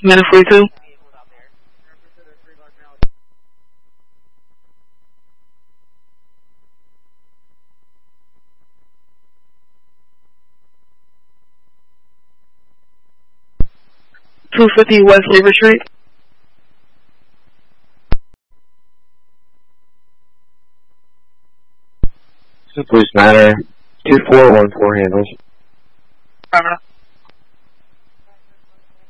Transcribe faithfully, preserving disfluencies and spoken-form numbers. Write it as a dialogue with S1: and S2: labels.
S1: Minute forty-two. two fifty West Labor Street.
S2: Police matter. two four one four handles.
S1: Camera.